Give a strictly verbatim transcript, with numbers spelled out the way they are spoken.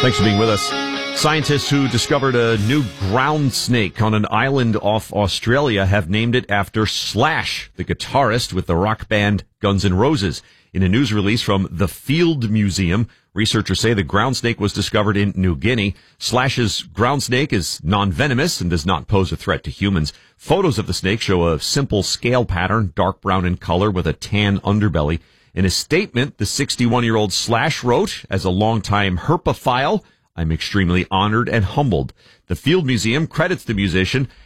Thanks for being with us. Scientists who discovered a new ground snake on an island off Australia have named it after Slash, the guitarist with the rock band Guns N' Roses. In a news release from the Field Museum, researchers say the ground snake was discovered in New Guinea. Slash's ground snake is non-venomous and does not pose a threat to humans. Photos of the snake show a simple scale pattern, dark brown in color with a tan underbelly. In a statement, the sixty-one-year-old Slash wrote, "As a longtime herpophile, I'm extremely honored and humbled." The Field Museum credits the musician